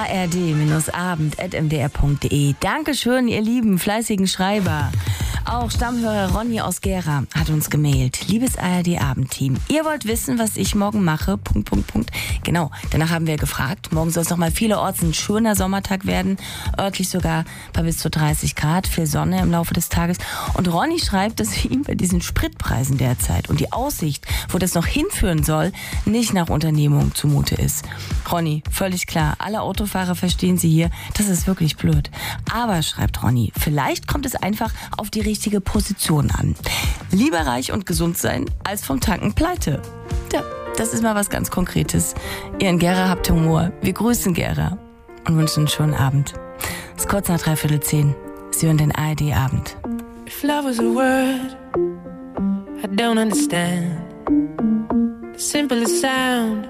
ard-abend@mdr.de. Dankeschön, ihr lieben, fleißigen Schreiber. Auch Stammhörer Ronny aus Gera hat uns gemailt. Liebes ARD-Abendteam, ihr wollt wissen, was ich morgen mache? ... Genau, danach haben wir gefragt. Morgen soll es nochmal vielerorts ein schöner Sommertag werden. Örtlich sogar bei bis zu 30 Grad, viel Sonne im Laufe des Tages. Und Ronny schreibt, dass ihm bei diesen Spritpreisen derzeit und die Aussicht, wo das noch hinführen soll, nicht nach Unternehmung zumute ist. Ronny, völlig klar, alle Autofahrer verstehen Sie hier, das ist wirklich blöd. Aber, schreibt Ronny, vielleicht kommt es einfach auf die richtige Position an. Lieber reich und gesund sein, als vom Tanken pleite. Tja, das ist mal was ganz Konkretes. Ihr in Gera habt Humor. Wir grüßen Gera und wünschen einen schönen Abend. Es ist kurz nach 9:45. Sie hören den ARD-Abend. If love was a word, I don't understand. The simplest sound